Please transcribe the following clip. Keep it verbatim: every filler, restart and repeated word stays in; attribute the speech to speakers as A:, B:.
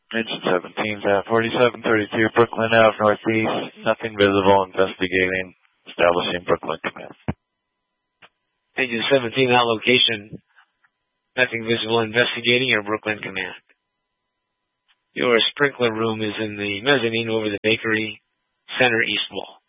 A: Engine seventeen, forty-seven thirty-two, Brooklyn Ave Northeast. Nothing visible. Investigating. Establishing Brooklyn Command.
B: Engine seventeen, that location. Nothing visible. Investigating your Brooklyn Command. Your sprinkler room is in the mezzanine over the bakery center east wall.